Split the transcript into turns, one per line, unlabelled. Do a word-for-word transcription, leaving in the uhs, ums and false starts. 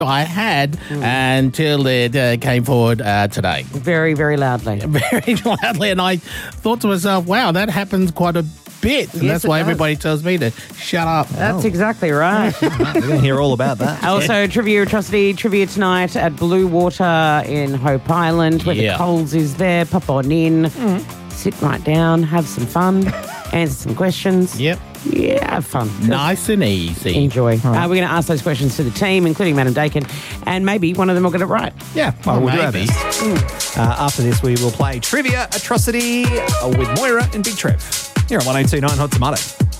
I had mm. until it uh, came forward uh, today.
Very, very loudly.
Very loudly. And I thought to myself, wow, that happens quite a bit. And
yes,
that's why
does.
everybody tells me to shut up.
That's oh. exactly right.
We're going to hear all about that.
Also, Trivia Atrocity, trivia tonight at Blue Water in Hope Island, where
yeah.
the Coles is there. Pop on in, mm. sit right down, have some fun, answer some questions.
Yep.
Yeah, have fun.
Nice and easy.
Enjoy.
Right.
Uh, we're going to ask those questions to the team, including Madam Dakin, and maybe one of them will get it right.
Yeah, well,
well,
we'll do our
maybe.
best. Mm. Uh, after this, we will play Trivia Atrocity with Moira and Big Trev here on one oh two point nine Hot Tomato.